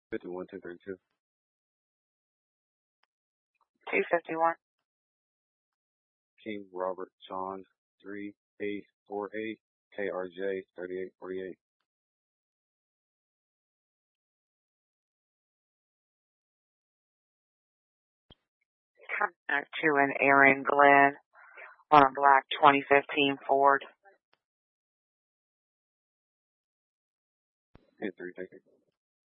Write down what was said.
51-232. 251. King Robert John 3848 KRJ 3848. Come back to an Aaron Glenn on a black 2015 Ford. 10-3, thank you.